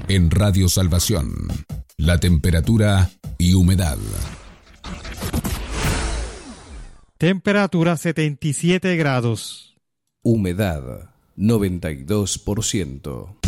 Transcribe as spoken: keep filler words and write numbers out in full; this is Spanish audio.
En Radio Salvación, la temperatura y humedad. Temperatura setenta y siete grados. Humedad noventa y dos por ciento.